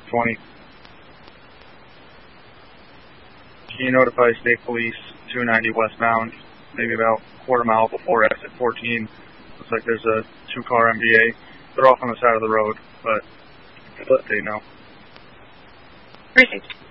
20. Can you notify State Police 290 westbound, maybe about a quarter mile before exit 14? Looks like there's a 2-car MVA. They're off on the side of the road, but let they know. Perfect.